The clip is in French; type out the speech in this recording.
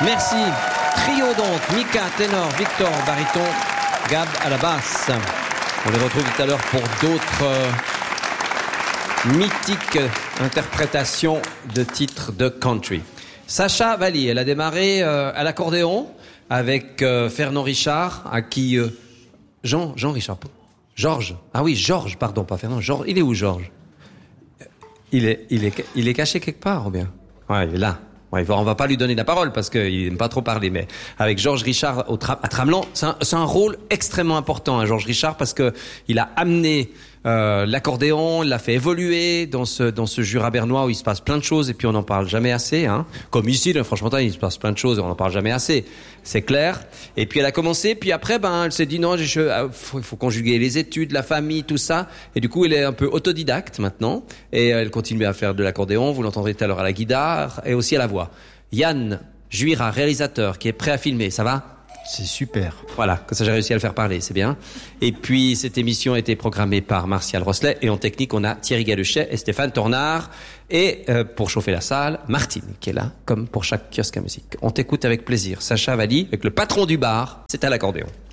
Merci. Trio donc, Mika, ténor, Victor, baryton, Gab à la basse. On les retrouve tout à l'heure pour d'autres mythiques interprétations de titres de country. Sacha Valli, elle a démarré à l'accordéon avec Fernand Richard, à qui... Jean Richard. Georges. Ah oui, Georges, pardon, pas Fernand. Georges. Il est où, Georges? Il est caché quelque part, ou bien? Ouais, il est là. Ouais, on va pas lui donner la parole parce qu'il aime pas trop parler, mais avec Georges Richard à Tramelan, c'est un rôle extrêmement important, hein, Georges Richard, parce que il a amené l'accordéon, il l'a fait évoluer dans ce Jura bernois où il se passe plein de choses et puis on n'en parle jamais assez, hein. Comme ici, dans Franche-Montagne, il se passe plein de choses et on n'en parle jamais assez. C'est clair. Et puis elle a commencé, puis après, elle s'est dit non, il faut conjuguer les études, la famille, tout ça. Et du coup, elle est un peu autodidacte maintenant et elle continue à faire de l'accordéon. Vous l'entendrez tout à l'heure à la guitare et aussi à la voix. Yann Juira, réalisateur, qui est prêt à filmer, ça va? C'est super. Voilà, comme ça j'ai réussi à le faire parler, c'est bien. Et puis cette émission a été programmée par Martial Rosselet et en technique on a Thierry Galuchet et Stéphane Tornard et pour chauffer la salle, Martine qui est là comme pour chaque kiosque à musique. On t'écoute avec plaisir. Sacha Valli avec le patron du bar, c'est à l'accordéon.